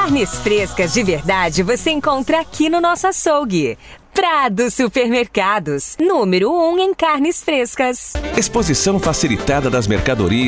Carnes frescas de verdade você encontra aqui no nosso açougue. Prado Supermercados, número 1 em carnes frescas. Exposição facilitada das mercadorias